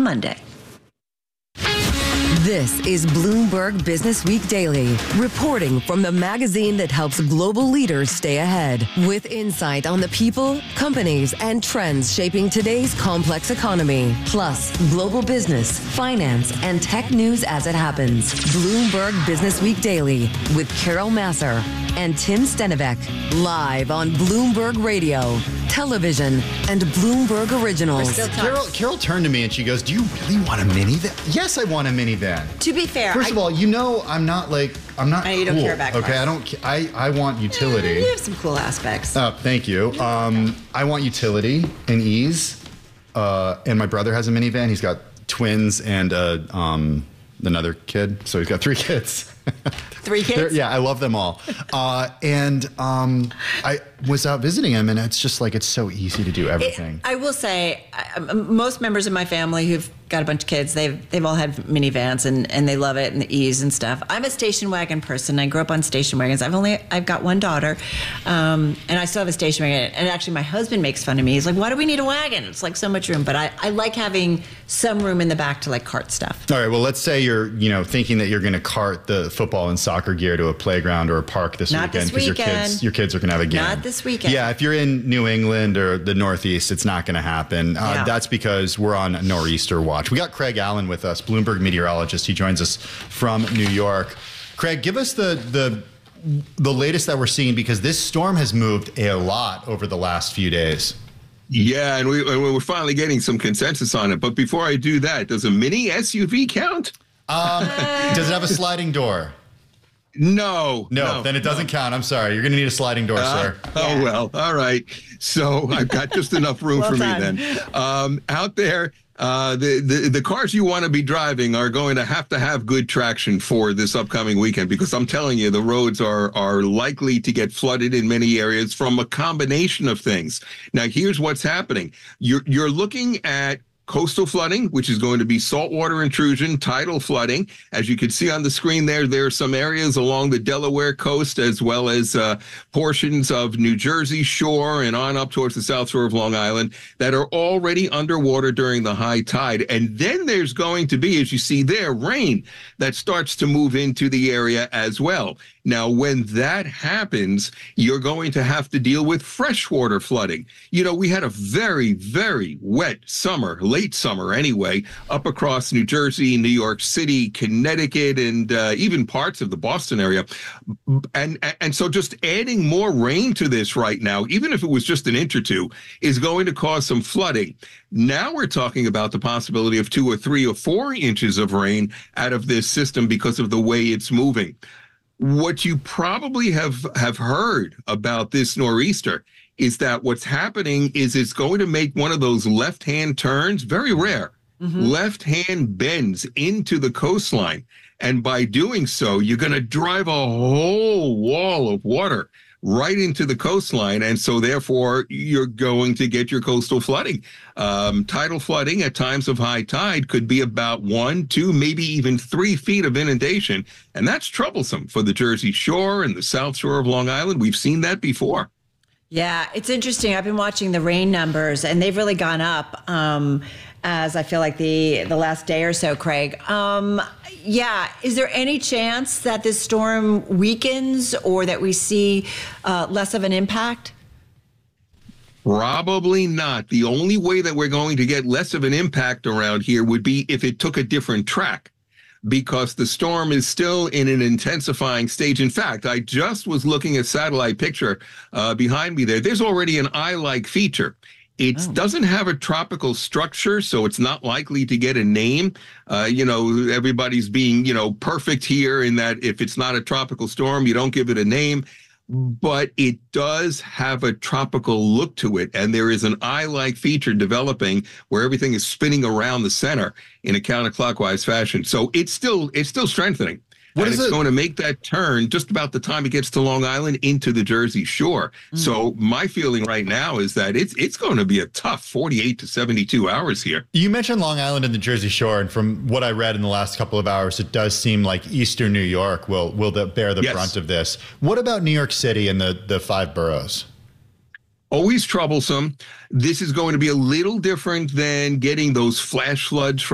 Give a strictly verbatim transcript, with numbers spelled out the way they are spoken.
Monday. This is Bloomberg Business Week Daily, reporting from the magazine that helps global leaders stay ahead, with insight on the people, companies, and trends shaping today's complex economy, plus global business, finance, and tech news as it happens. Bloomberg Business Week Daily with Carol Massar and Tim Stenivek, live on Bloomberg Radio, television, and Bloomberg Originals. Carol, Carol turned to me and she goes, "Do you really want a minivan?" Yes, I want a minivan. To be fair, first I, of all, you know I'm not like I'm not. I, you cool, don't care about cars. Okay, I don't. I I want utility. You have some cool aspects. Oh, thank you. Um, I want utility and ease. Uh, and my brother has a minivan. He's got twins and uh, um, another kid, so he's got three kids. Three kids? They're, yeah, I love them all. Uh, and um, I was out visiting him, and it's just like it's so easy to do everything. It, I will say, I, most members of my family who've got a bunch of kids, they've they've all had minivans, and, and they love it and the ease and stuff. I'm a station wagon person. I grew up on station wagons. I've only I've got one daughter, um, and I still have a station wagon. And actually, my husband makes fun of me. He's like, "Why do we need a wagon? It's like so much room." But I, I like having some room in the back to like cart stuff. All right. Well, let's say you're you know thinking that you're going to cart the football and soccer gear to a playground or a park this Not weekend this because your kids your kids are going to have a game. Not this weekend. Yeah, if you're in New England or the Northeast, it's not going to happen. Uh, Yeah. That's because we're on nor'easter watch. We got Craig Allen with us, Bloomberg meteorologist. He joins us from New York. Craig, give us the the the latest that we're seeing, because this storm has moved a lot over the last few days. Yeah, and we, and we're finally getting some consensus on it. But before I do that, does a mini S U V count? Um, does it have a sliding door? No, No, no then it doesn't no. count. I'm sorry. You're going to need a sliding door, Uh, sir. Oh, well, all right. So I've got just enough room Well for done. me then. Um, out there, uh, the, the, the cars you want to be driving are going to have to have good traction for this upcoming weekend, because I'm telling you, the roads are, are likely to get flooded in many areas from a combination of things. Now, here's what's happening. You're, you're looking at coastal flooding, which is going to be saltwater intrusion, tidal flooding. As you can see on the screen there, there are some areas along the Delaware coast, as well as uh, portions of New Jersey shore and on up towards the south shore of Long Island that are already underwater during the high tide. And then there's going to be, as you see there, rain that starts to move into the area as well. Now, when that happens, you're going to have to deal with freshwater flooding. You know, we had a very, very wet summer, late summer anyway, up across New Jersey, New York City, Connecticut, and uh, even parts of the Boston area. And, and so just adding more rain to this right now, even if it was just an inch or two, is going to cause some flooding. Now we're talking about the possibility of two or three or four inches of rain out of this system because of the way it's moving. What you probably have, have heard about this nor'easter is that what's happening is it's going to make one of those left-hand turns, very rare, mm-hmm. left-hand bends into the coastline. And by doing so, you're going to drive a whole wall of water right into the coastline. And so therefore, you're going to get your coastal flooding. Um, tidal flooding at times of high tide could be about one, two, maybe even three feet of inundation. And that's troublesome for the Jersey Shore and the South Shore of Long Island. We've seen that before. Yeah, it's interesting. I've been watching the rain numbers, and they've really gone up um, as I feel like the the last day or so, Craig. Um, yeah, is there any chance that this storm weakens or that we see uh, less of an impact? Probably not. The only way that we're going to get less of an impact around here would be if it took a different track, because the storm is still in an intensifying stage. In fact, I just was looking at satellite picture uh, behind me there. There's already an eye-like feature. It oh. doesn't have a tropical structure, so it's not likely to get a name. Uh, you know, everybody's being, you know, perfect here in that if it's not a tropical storm, you don't give it a name. But it does have a tropical look to it. And there is an eye-like feature developing where everything is spinning around the center in a counterclockwise fashion. So it's still it's still strengthening. What and is it's it? going to make that turn just about the time it gets to Long Island into the Jersey Shore. Mm. So my feeling right now is that it's it's going to be a tough forty-eight to seventy-two hours here. You mentioned Long Island and the Jersey Shore, and from what I read in the last couple of hours, it does seem like Eastern New York will will the, bear the yes. brunt of this. What about New York City and the the five boroughs? Always troublesome. This is going to be a little different than getting those flash floods from